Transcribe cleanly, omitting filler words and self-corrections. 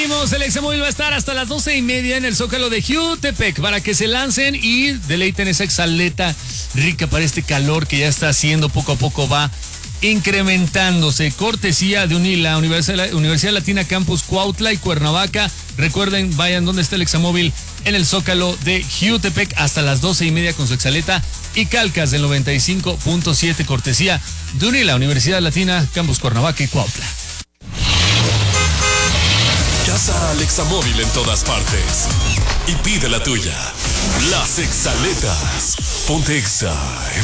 El Examóvil va a estar hasta las 12:30 en el Zócalo de Jutepec para que se lancen y deleiten esa exaleta rica para este calor que ya está haciendo. Poco a poco va incrementándose. Cortesía de UNILA, Universidad Latina Campus Cuautla y Cuernavaca. Recuerden, vayan donde está el Examóvil en el Zócalo de Jutepec hasta las 12:30 con su exaleta y calcas del 95.7. Cortesía de UNILA, Universidad Latina Campus Cuernavaca y Cuautla. Casa al Examóvil en todas partes y pide la tuya. Las exaletas. Ponte Exa.